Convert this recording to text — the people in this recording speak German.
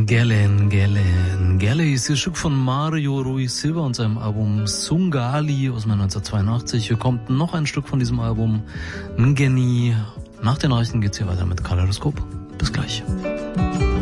Gelle ist das Stück von Mario Ruiz Silva und seinem Album Sungali aus 1982. Hier kommt noch ein Stück von diesem Album, Ngeni. Nach den Nachrichten geht's hier weiter mit Kaleidoskop. Bis gleich.